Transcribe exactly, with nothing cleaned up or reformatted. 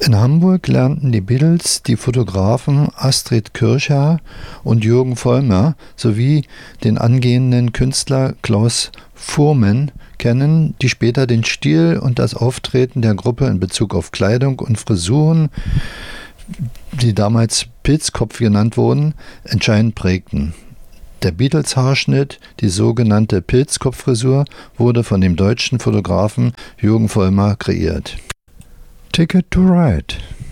In Hamburg lernten die Beatles die Fotografen Astrid Kirchherr und Jürgen Vollmer sowie den angehenden Künstler Klaus Voormann kennen, die später den Stil und das Auftreten der Gruppe in Bezug auf Kleidung und Frisuren, die damals Pilzkopf genannt wurden, entscheidend prägten. Der Beatles-Haarschnitt, die sogenannte Pilzkopffrisur, wurde von dem deutschen Fotografen Jürgen Vollmer kreiert. Ticket to Ride.